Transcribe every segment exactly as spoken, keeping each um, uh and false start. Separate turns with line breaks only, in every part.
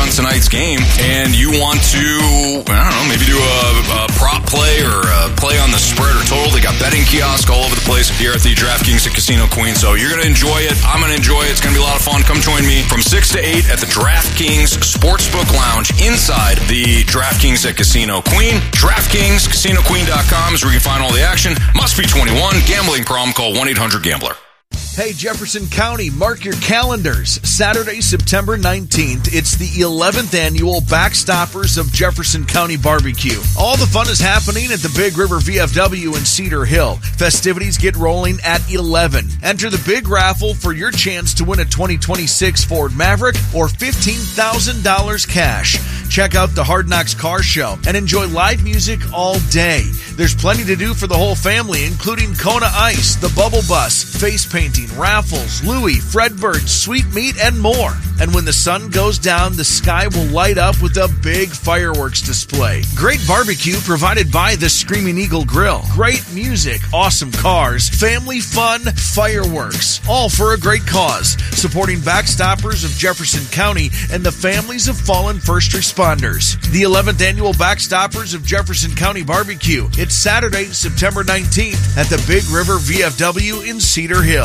on tonight's game and you want to, I don't know, maybe do a, a prop play or a play on the spread or total, they got betting kiosk all over the place here at the DraftKings at Casino Queen. So you're going to enjoy it. I'm going to enjoy it. It's going to be a lot of fun. Come join me from six to eight at the DraftKings Sportsbook Lounge inside the DraftKings at Casino Queen. DraftKings Casino Queen dot com is where you can find all the action. Must be twenty-one. Gambling problem, call one eight hundred gambler.
Hey, Jefferson County, mark your calendars. Saturday, September nineteenth, it's the eleventh annual Backstoppers of Jefferson County Barbecue. All the fun is happening at the Big River V F W in Cedar Hill. Festivities get rolling at eleven. Enter the big raffle for your chance to win a twenty twenty-six Ford Maverick or fifteen thousand dollars cash. Check out the Hard Knocks Car Show and enjoy live music all day. There's plenty to do for the whole family, including Kona Ice, the Bubble Bus, face painting, raffles, Louie, Fredbird, sweet meat, and more. And when the sun goes down, the sky will light up with a big fireworks display. Great barbecue provided by the Screaming Eagle Grill. Great music, awesome cars, family fun, fireworks. All for a great cause. Supporting Backstoppers of Jefferson County and the families of fallen first responders. The eleventh annual Backstoppers of Jefferson County Barbecue. It's Saturday, September nineteenth at the Big River V F W in Cedar Hill.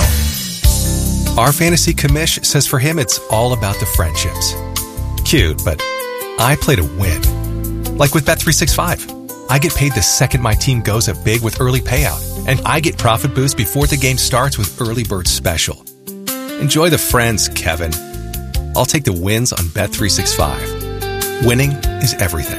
Our fantasy commish says for him it's all about the friendships. Cute, but I play to win. Like with Bet three sixty-five. I get paid the second my team goes up big with early payout, and I get profit boost before the game starts with Early Bird Special. Enjoy the friends, Kevin. I'll take the wins on Bet three sixty-five. Winning is everything.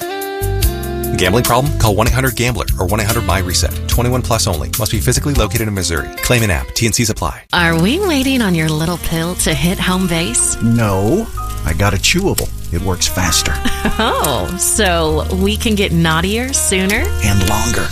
Gambling problem? Call one eight hundred gambler or one eight hundred my reset. twenty-one plus only. Must be physically located in Missouri. Claim an app. T N Cs apply.
Are we waiting on your little pill to hit home base?
No. I got a chewable. It works faster.
Oh, so we can get naughtier sooner?
And longer.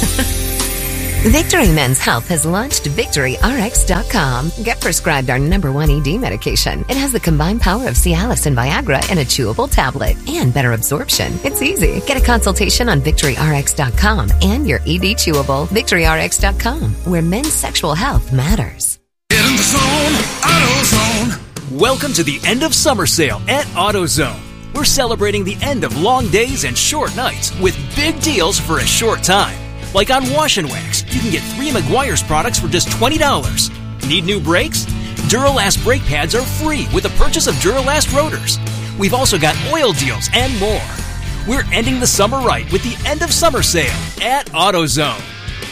Victory Men's Health has launched Victory R X dot com. Get prescribed our number one E D medication. It has the combined power of Cialis and Viagra in a chewable tablet and better absorption. It's easy. Get a consultation on Victory R X dot com and your E D chewable. Victory R X dot com, where men's sexual health matters.
Get in the zone, AutoZone. Welcome to the end of summer sale at AutoZone. We're celebrating the end of long days and short nights with big deals for a short time. Like on Wash and Wax, you can get three Meguiar's products for just twenty dollars. Need new brakes? Duralast brake pads are free with the purchase of Duralast rotors. We've also got oil deals and more. We're ending the summer right with the end of summer sale at AutoZone.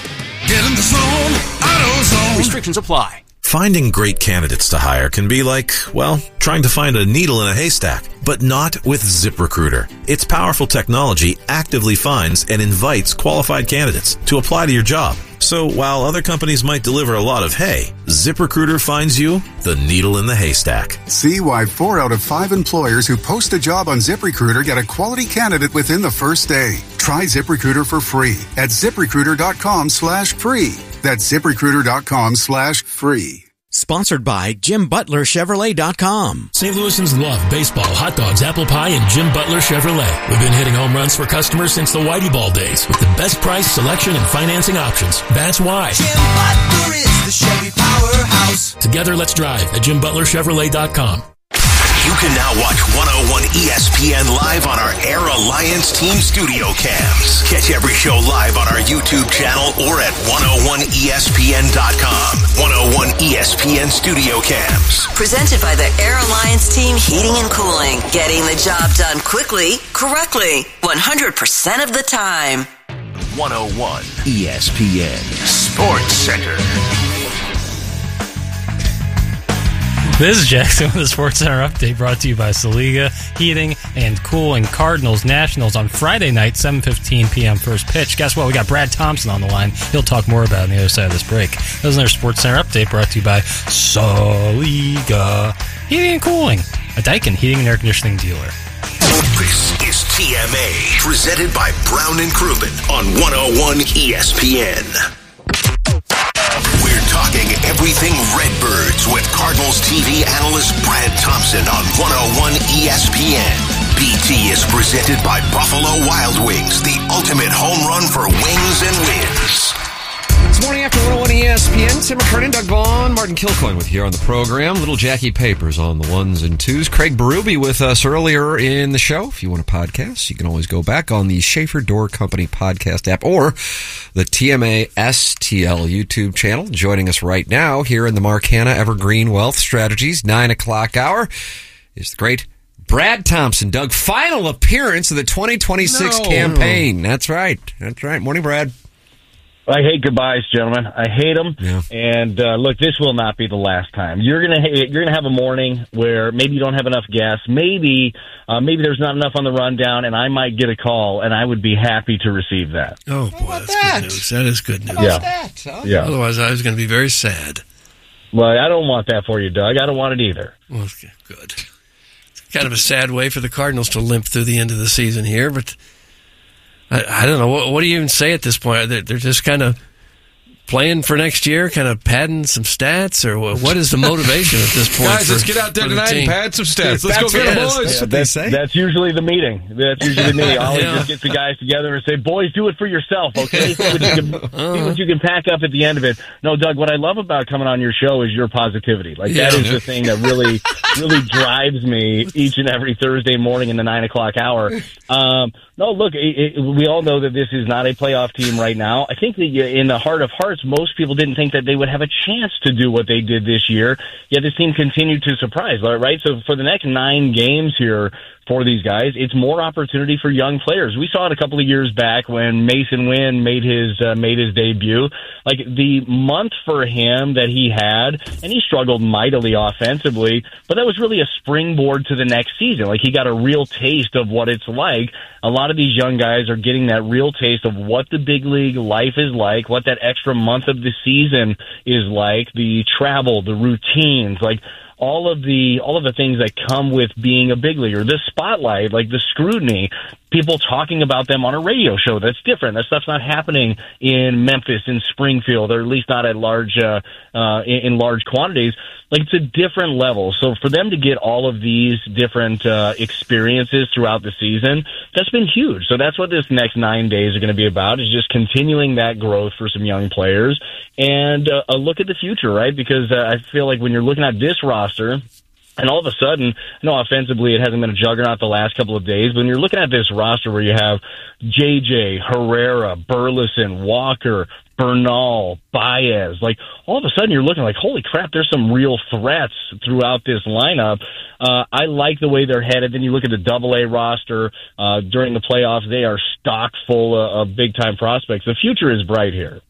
Get in the zone, AutoZone. Restrictions apply.
Finding great candidates to hire can be like, well, trying to find a needle in a haystack, but not with ZipRecruiter. Its powerful technology actively finds and invites qualified candidates to apply to your job. So while other companies might deliver a lot of hay, ZipRecruiter finds you the needle in the haystack.
See why four out of five employers who post a job on ZipRecruiter get a quality candidate within the first day. Try ZipRecruiter for free at ZipRecruiter.com slash free. That's ZipRecruiter.com slash free.
Sponsored by Jim Butler Chevrolet dot com.
Saint Louisans love baseball, hot dogs, apple pie, and Jim Butler Chevrolet. We've been hitting home runs for customers since the Whitey Ball days with the best price, selection, and financing options. That's why
Jim Butler is the Chevy powerhouse.
Together, let's drive at Jim Butler Chevrolet dot com.
You can now watch one oh one E S P N live on our Air Alliance Team Studio Cams. Catch every show live on our YouTube channel or at one oh one E S P N dot com. one oh one E S P N Studio Cams.
Presented by the Air Alliance Team Heating and Cooling. Getting the job done quickly, correctly, one hundred percent of the time.
one oh one E S P N Sports Center.
This is Jackson with the Sports Center update brought to you by Saliga Heating and Cooling. Cardinals Nationals on Friday night, seven fifteen p.m. first pitch. Guess what? We got Brad Thompson on the line. He'll talk more about it on the other side of this break. That was another Sports Center update brought to you by Saliga Heating and Cooling, a Daikin heating and air conditioning dealer.
This is T M A, presented by Brown and Crouppen on one oh one E S P N. We're talking everything Redbirds with Cardinals T V analyst Brad Thompson on one oh one E S P N. B T is presented by Buffalo Wild Wings, the ultimate home run for wings and wins.
It's morning after one oh one E S P N. Tim McKernan, Doug Vaughn, Martin Kilcoyne with you here on the program. Little Jackie Papers on the ones and twos. Craig Berube with us earlier in the show. If you want a podcast, you can always go back on the Schaefer Door Company podcast app or the T M A S T L YouTube channel. Joining us right now here in the Marcana Evergreen Wealth Strategies nine o'clock hour is the great Brad Thompson. Doug, final appearance of the twenty twenty-six
no.
campaign. That's right. That's right. Morning, Brad.
I hate goodbyes, gentlemen. I hate them.
Yeah.
And uh, look, this will not be the last time. You're gonna ha- you're gonna have a morning where maybe you don't have enough guests. Maybe uh, maybe there's not enough on the rundown, and I might get a call, and I would be happy to receive that.
Oh boy, that's that? good news. That is good news.
Yeah.
That, huh?
Yeah.
Otherwise, I was going to be very sad.
Well, I don't want that for you, Doug. I don't want it either.
Well, okay, good. It's kind of a sad way for the Cardinals to limp through the end of the season here, but I, I don't know. What, what do you even say at this point? They're, they're just kind of playing for next year, kind of padding some stats, or what is the motivation at this point?
Guys,
for,
let's get out there
the
tonight
team?
and pad some stats. Let's
That's
go get
it.
the boys.
Yeah,
That's what
that's,
they say.
That's usually the meeting. That's usually the meeting. I always
Yeah.
just get the guys together and say, boys, do it for yourself, okay? See what, you can, see what you can pack up at the end of it. No, Doug, what I love about coming on your show is your positivity. Like, that
Yeah.
is the thing that really, really drives me each and every Thursday morning in the nine o'clock hour. Um, no, look, it, it, we all know that this is not a playoff team right now. I think that you, in the heart of hearts, most people didn't think that they would have a chance to do what they did this year, yet this team continued to surprise, right? So for the next nine games here for these guys, it's more opportunity for young players. We saw it a couple of years back when Mason Wynn made his uh, made his debut. Like, the month for him that he had, and he struggled mightily offensively, but that was really a springboard to the next season. Like, he got a real taste of what it's like. A lot of these young guys are getting that real taste of what the big league life is like, what that extra month of the season is like, the travel, the routines, like all of the all of the things that come with being a big leaguer, the spotlight, like the scrutiny, people talking about them on a radio show. That's different. That stuff's not happening in Memphis, in Springfield, or at least not at large uh, uh, in, in large quantities. Like, it's a different level. So for them to get all of these different uh, experiences throughout the season, that's been huge. So that's what this next nine days are going to be about, is just continuing that growth for some young players and uh, a look at the future, right? Because uh, I feel like when you're looking at this roster, and all of a sudden, no, offensively, it hasn't been a juggernaut the last couple of days. But when you're looking at this roster where you have J J, Herrera, Burleson, Walker, Bernal, Baez, like, all of a sudden you're looking like, holy crap, there's some real threats throughout this lineup. Uh, I like the way they're headed. Then you look at the double A roster uh, during the playoffs, they are stock full of, of big-time prospects. The future is bright here.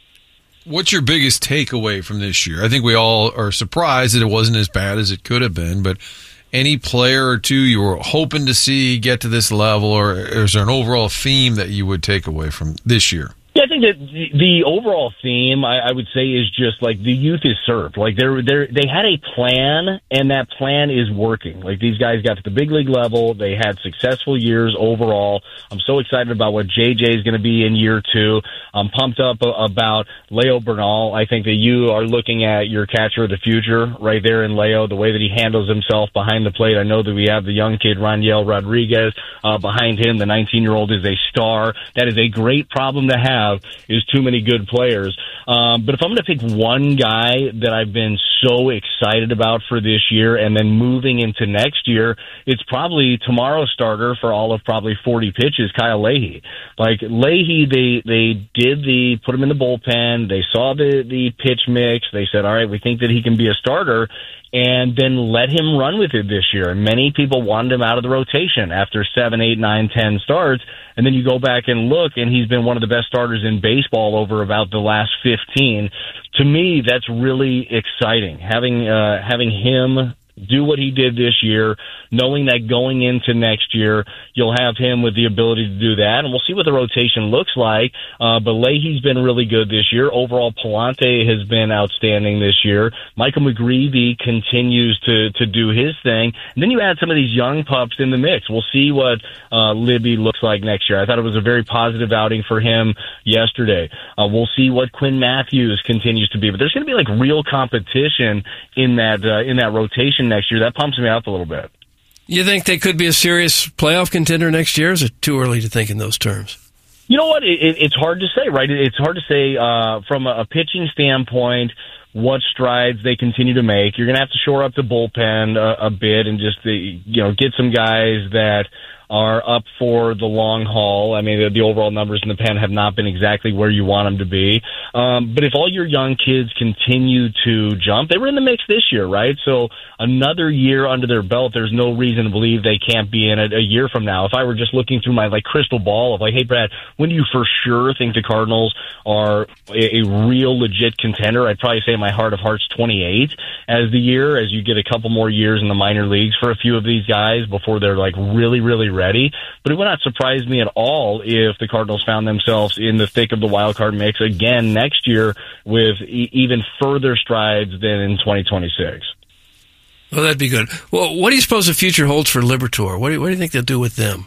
What's your biggest takeaway from this year? I think we all are surprised that it wasn't as bad as it could have been, but any player or two you were hoping to see get to this level, or is there an overall theme that you would take away from this year?
Yeah, I think that the, the overall theme, I, I would say, is just like the youth is served. Like, they're, they're, they had a plan, and that plan is working. Like, these guys got to the big league level. They had successful years overall. I'm so excited about what J J is going to be in year two. I'm pumped up about Leo Bernal. I think that you are looking at your catcher of the future right there in Leo, the way that he handles himself behind the plate. I know that we have the young kid, Raniel Rodriguez, uh, behind him. The nineteen-year-old is a star. That is a great problem to have. Is too many good players. Um, but if I'm going to pick one guy that I've been so excited about for this year and then moving into next year, it's probably tomorrow's starter for all of probably forty pitches, Kyle Leahy. Like, Leahy, they, they did the, put him in the bullpen. They saw the, the pitch mix. They said, all right, we think that he can be a starter, and then let him run with it this year. And many people wanted him out of the rotation after seven, eight, nine, ten starts. And then you go back and look, and he's been one of the best starters in baseball over about the last fifteen. To me, that's really exciting. Having uh, having him do what he did this year, knowing that going into next year, you'll have him with the ability to do that, and we'll see what the rotation looks like. Uh, but Leahy's been really good this year. Overall, Palante has been outstanding this year. Michael McGreevy continues to, to do his thing. And then you add some of these young pups in the mix. We'll see what uh, Libby looks like next year. I thought it was a very positive outing for him yesterday. Uh, we'll see what Quinn Matthews continues to be. But there's going to be like real competition in that uh, in that rotation next year. That pumps me up a little bit.
You think they could be a serious playoff contender next year, or is it too early to think in those terms?
You know what? It, it, it's hard to say, right? It, it's hard to say uh, from a, a pitching standpoint what strides they continue to make. You're going to have to shore up the bullpen a, a bit and just the, you know get some guys that are up for the long haul. I mean, the, the overall numbers in the pen have not been exactly where you want them to be. Um, but if all your young kids continue to jump, they were in the mix this year, right? So another year under their belt, there's no reason to believe they can't be in it a year from now. If I were just looking through my like crystal ball of like, hey, Brad, when do you for sure think the Cardinals are a, a real legit contender? I'd probably say in my heart of hearts twenty-eight as the year, as you get a couple more years in the minor leagues for a few of these guys before they're like really, really ready. Ready, but it would not surprise me at all if the Cardinals found themselves in the thick of the wild card mix again next year with e- even further strides than in twenty twenty-six.
Well, that'd be good. Well, what do you suppose the future holds for Liberatore? What do you, what do you think they'll do with them?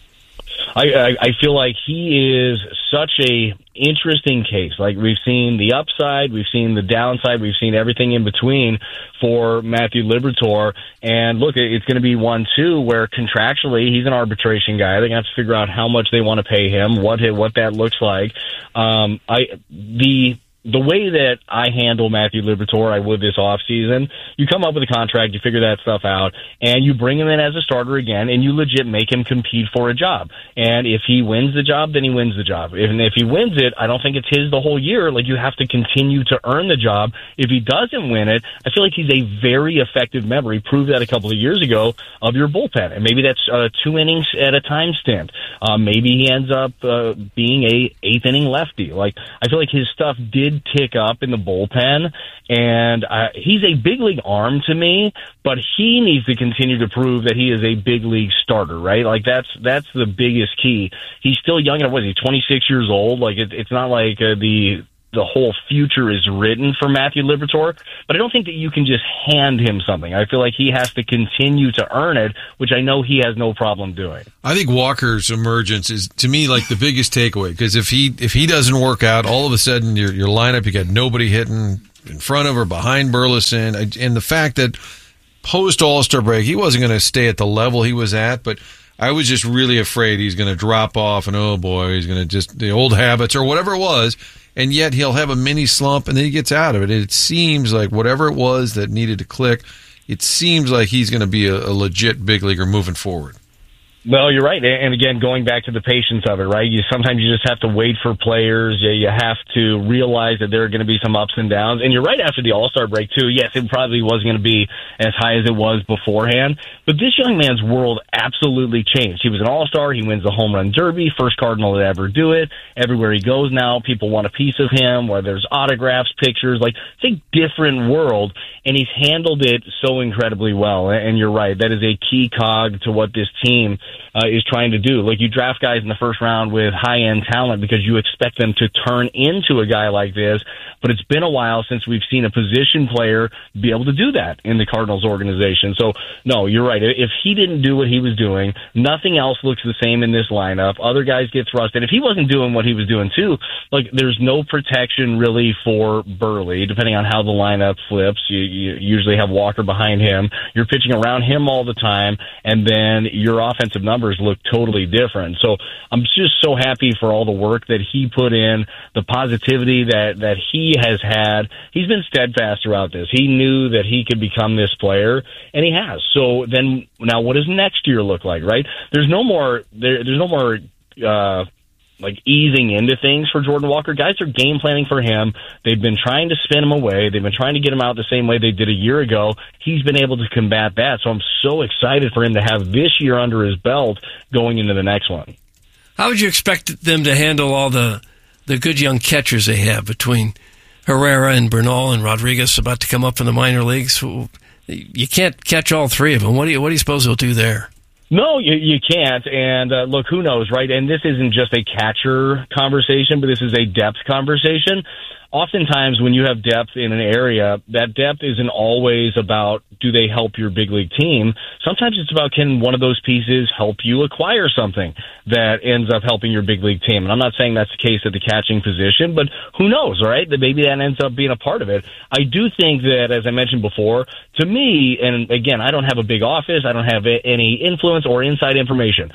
I, I, I feel like he is such a interesting case. Like, we've seen the upside, we've seen the downside, we've seen everything in between for Matthew Liberatore. And look, it's going to be one too where contractually he's an arbitration guy. They're going to have to figure out how much they want to pay him, what what that looks like. Um, I the. The way that I handle Matthew Liberatore, I would this offseason, you come up with a contract, you figure that stuff out, and you bring him in as a starter again, and you legit make him compete for a job. And if he wins the job, then he wins the job. If, and if he wins it, I don't think it's his the whole year. Like, you have to continue to earn the job. If he doesn't win it, I feel like he's a very effective member. He proved that a couple of years ago of your bullpen. And maybe that's uh, two innings at a time stint. Uh, maybe he ends up uh, being a eighth inning lefty. Like, I feel like his stuff did tick up in the bullpen, and uh, he's a big league arm to me, but he needs to continue to prove that he is a big league starter, right? Like, that's that's the biggest key. He's still young enough. What is he, twenty-six years old? Like, it, it's not like uh, the the whole future is written for Matthew Liberatore, but I don't think that you can just hand him something. I feel like he has to continue to earn it, which I know he has no problem doing.
I think Walker's emergence is, to me, like the biggest takeaway, because if he if he doesn't work out, all of a sudden your your lineup, you got nobody hitting in front of or behind Burleson, and the fact that post All-Star break he wasn't going to stay at the level he was at, but I was just really afraid he's going to drop off, and oh boy, he's going to just the old habits or whatever it was. And yet he'll have a mini slump, and then he gets out of it. It seems like whatever it was that needed to click, it seems like he's going to be a, a legit big leaguer moving forward.
Well, you're right. And again, going back to the patience of it, right? You sometimes you just have to wait for players. You, you have to realize that there are going to be some ups and downs. And you're right, after the All-Star break, too. Yes, it probably wasn't going to be as high as it was beforehand. But this young man's world absolutely changed. He was an All-Star. He wins the Home Run Derby, first Cardinal to ever do it. Everywhere he goes now, people want a piece of him, where there's autographs, pictures. Like, it's a different world, and he's handled it so incredibly well. And you're right. That is a key cog to what this team Uh, is trying to do. Like, you draft guys in the first round with high-end talent because you expect them to turn into a guy like this, but it's been a while since we've seen a position player be able to do that in the Cardinals organization. So, no, you're right. If he didn't do what he was doing, nothing else looks the same in this lineup. Other guys get thrust in. If he wasn't doing what he was doing, too, like, there's no protection really for Burley, depending on how the lineup flips. You, you usually have Walker behind him. You're pitching around him all the time, and then your offensive numbers look totally different. So I'm just so happy for all the work that he put in, the positivity that, that he has had. He's been steadfast throughout this. He knew that he could become this player, and he has. So then, now what does next year look like, right? There's no more, there, there's no more, uh, like easing into things for Jordan Walker. Guys are game planning for him. They've been trying to spin him away. They've been trying to get him out the same way they did a year ago. He's been able to combat that. So I'm so excited for him to have this year under his belt going into the next one.
How would you expect them to handle all the the good young catchers they have between Herrera and Bernal and Rodriguez about to come up in the minor leagues? You can't catch all three of them. What do you, what do you suppose they'll do there?
No, you, you can't. And uh, look, who knows, right? And this isn't just a catcher conversation, but this is a depth conversation. Oftentimes when you have depth in an area, that depth isn't always about do they help your big league team. Sometimes it's about can one of those pieces help you acquire something that ends up helping your big league team. And I'm not saying that's the case at the catching position, but who knows, right? That maybe that ends up being a part of it. I do think that, as I mentioned before, to me, and again, I don't have a big office, I don't have any influence or inside information,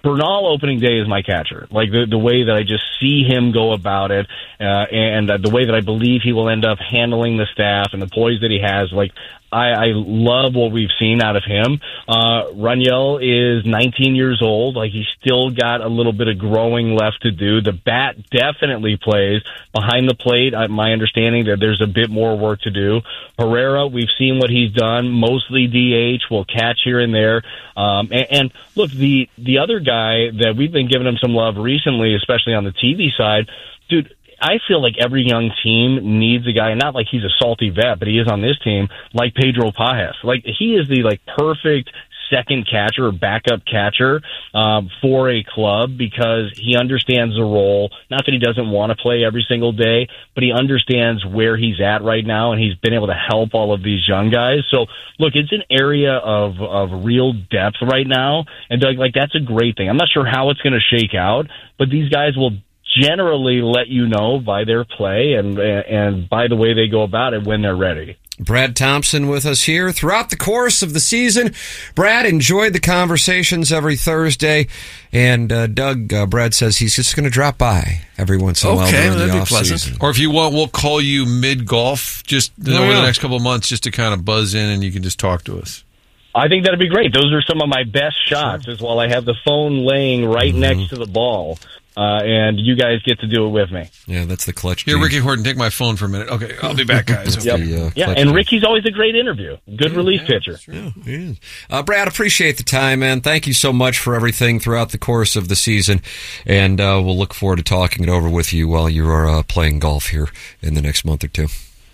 Bernal opening day is my catcher. Like the the way that I just see him go about it, uh, and uh, the way that I believe he will end up handling the staff and the poise that he has. Like I, I love what we've seen out of him. Uh, Raniel is nineteen years old. Like he's still got a little bit of growing left to do. The bat definitely plays behind the plate. Uh, my understanding that there's a bit more work to do. Herrera, we've seen what he's done. Mostly D H, will catch here and there. Um, and, and look, the the other guy that we've been giving him some love recently, especially on the T V side, dude. I feel like every young team needs a guy, not like he's a salty vet, but he is on this team, like Pedro Pajes. Like, he is the, like, perfect second catcher or backup catcher um, for a club because he understands the role. Not that he doesn't want to play every single day, but he understands where he's at right now, and he's been able to help all of these young guys. So, look, it's an area of, of real depth right now, and, Doug, like, that's a great thing. I'm not sure how it's going to shake out, but these guys will generally let you know by their play and and by the way they go about it when they're ready.
Brad Thompson with us here throughout the course of the season. Brad enjoyed the conversations every Thursday, and uh, Doug, uh, Brad says he's just going to drop by every once in a while
Okay,
during
that'd
the
be
off
pleasant.
season.
Or if you want, we'll call you mid-golf just
Oh,
over
yeah.
the next couple of months just to kind of buzz in and you can just talk to us.
I think that'd be great. Those are some of my best shots is while I have the phone laying right
Mm-hmm.
next to the ball. Uh, and you guys get to do it with me.
Yeah, that's the clutch.
Here, Ricky Horton, take my phone for a minute. Okay, I'll be back, guys.
That's
Okay.
the, uh,
Yeah,
clutch
and
G.
Ricky's always a great interview. Good relief pitcher.
Yeah, he is. Uh, Brad, appreciate the time, man. Thank you so much for everything throughout the course of the season, and uh, we'll look forward to talking it over with you while you are uh, playing golf here in the next month or two.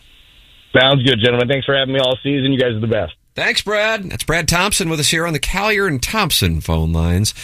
Sounds good, gentlemen. Thanks for having me all season. You guys are the best.
Thanks, Brad. That's Brad Thompson with us here on the Collier and Thompson phone lines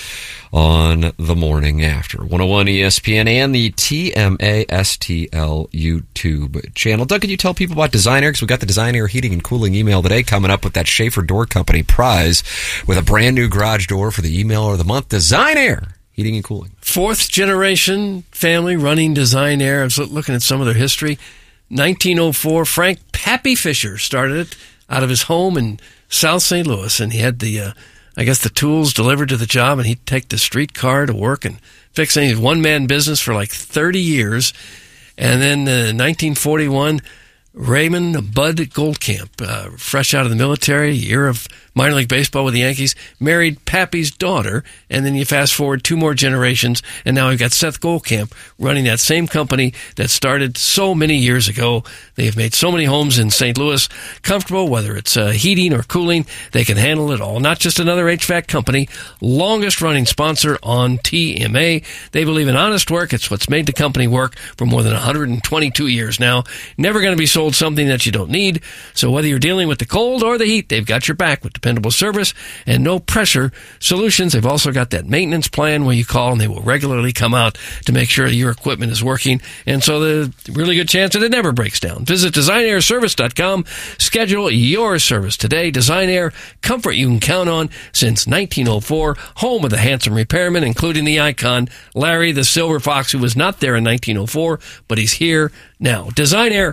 on the morning after. one oh one E S P N and the T M A S T L YouTube channel. Doug, can you tell people about Design Air? Because we've got the Design Air Heating and Cooling email today coming up with that Schaefer Door Company prize with a brand new garage door for the email of the month. Design Air Heating and Cooling.
Fourth generation family running Design Air. I was looking at some of their history. nineteen oh four, Frank Pappy Fisher started it out of his home in South Saint Louis, and he had the, uh, I guess, the tools delivered to the job, and he'd take the streetcar to work and fix things. One-man business for like thirty years. And then in uh, nineteen forty-one, Raymond Bud Goldcamp, uh, fresh out of the military, year of minor league baseball with the Yankees, married Pappy's daughter, and then you fast forward two more generations, and now we've got Seth Goldcamp running that same company that started so many years ago. They have made so many homes in Saint Louis comfortable, whether it's uh, heating or cooling, they can handle it all. Not just another H V A C company, longest running sponsor on T M A. They believe in honest work. It's what's made the company work for more than one hundred twenty-two years now. Never going to be sold something that you don't need. So whether you're dealing with the cold or the heat, they've got your back with dependable service and no pressure solutions. They've also got that maintenance plan where you call and they will regularly come out to make sure your equipment is working. And so the really good chance that it never breaks down. Visit design air service dot com. Schedule your service today. Design Air, comfort you can count on since nineteen oh four. Home of the handsome repairman, including the icon Larry the Silver Fox, who was not there in nineteen oh four, but he's here now. Design Air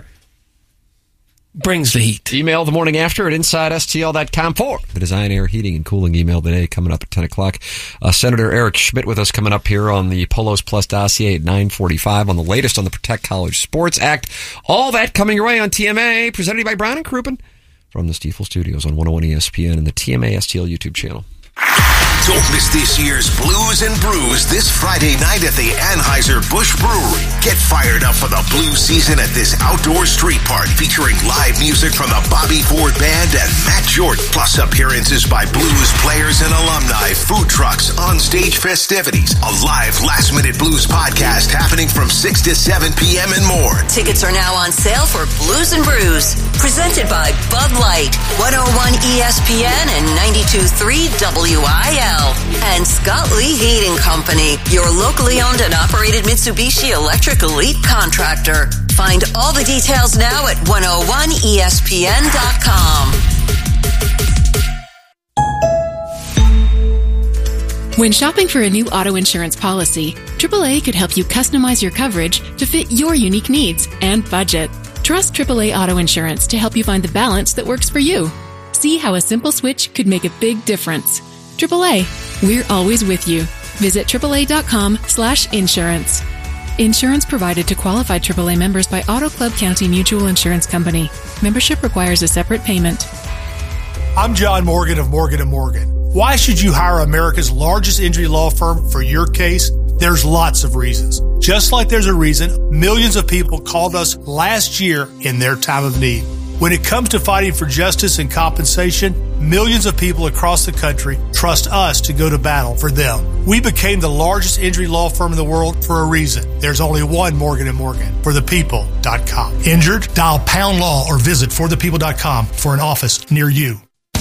brings the heat.
Email the morning after at inside S T L dot com for the Design Air Heating and Cooling email today coming up at ten o'clock. Uh, Senator Eric Schmidt with us coming up here on the Polos Plus dossier at nine forty-five on the latest on the Protect College Sports Act. All that coming your way on T M A, presented by Brown and Crouppen from the Stiefel Studios on one oh one E S P N and the T M A S T L YouTube channel.
Don't miss this year's Blues and Brews this Friday night at the Anheuser-Busch Brewery. Get fired up for the blues season at this outdoor street park featuring live music from the Bobby Ford Band and Matt Jordan, plus appearances by blues players and alumni, food trucks, on-stage festivities, a live last-minute blues podcast happening from six to seven p.m. and more.
Tickets are now on sale for Blues and Brews, presented by Bud Light, one oh one E S P N and ninety-two point three W I L. And Scott Lee Heating Company, your locally owned and operated Mitsubishi Electric Elite contractor. Find all the details now at one oh one E S P N dot com.
When shopping for a new auto insurance policy, triple A could help you customize your coverage to fit your unique needs and budget. Trust triple A Auto Insurance to help you find the balance that works for you. See how a simple switch could make a big difference. triple A, we're always with you. Visit triple A dot com slash insurance. Insurance provided to qualified triple A members by Auto Club County Mutual Insurance Company. Membership requires a separate payment.
I'm John Morgan of Morgan and Morgan. Why should you hire America's largest injury law firm for your case? There's lots of reasons. Just like there's a reason millions of people called us last year in their time of need. When it comes to fighting for justice and compensation, millions of people across the country trust us to go to battle for them. We became the largest injury law firm in the world for a reason. There's only one Morgan and Morgan, for the people dot com. Injured? Dial pound law or visit for the people dot com for an office near you.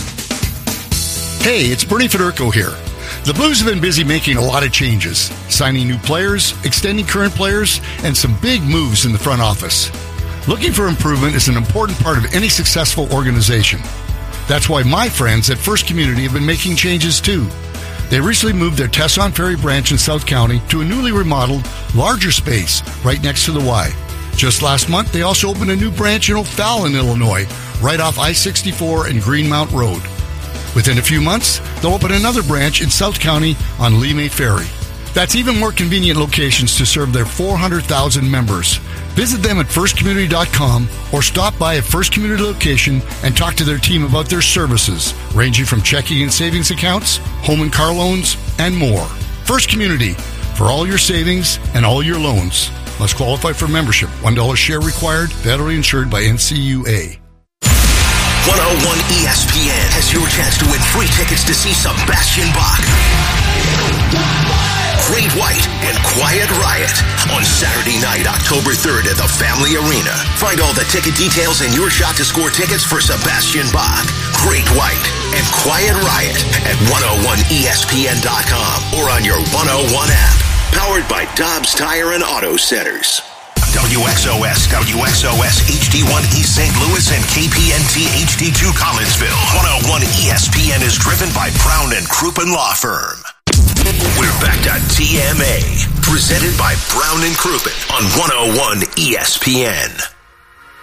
Hey, it's Bernie Federico here. The Blues have been busy making a lot of changes, signing new players, extending current players, and some big moves in the front office. Looking for improvement is an important part of any successful organization. That's why my friends at First Community have been making changes too. They recently moved their Tesson Ferry branch in South County to a newly remodeled, larger space right next to the Y. Just last month, they also opened a new branch in O'Fallon, Illinois, right off I sixty-four and Greenmount Road. Within a few months, they'll open another branch in South County on Lemay Ferry. That's even more convenient locations to serve their four hundred thousand members. Visit them at first community dot com or stop by a First Community location and talk to their team about their services, ranging from checking and savings accounts, home and car loans, and more. First Community, for all your savings and all your loans. Must qualify for membership. one dollar share required. Federally insured by N C U A.
one oh one E S P N has your chance to win free tickets to see Sebastian Bach, Great White, and Quiet Riot on Saturday night, October third at the Family Arena. Find all the ticket details and your shot to score tickets for Sebastian Bach, Great White, and Quiet Riot at one oh one E S P N dot com or on your one oh one app. Powered by Dobbs Tire and Auto Centers. W X O S, W X O S, H D one East Saint Louis, and K P N T H D two Collinsville. one oh one E S P N is driven by Brown and Crouppen Law Firm. We're back to T M A, presented by Brown and Crouppen on one oh one E S P N.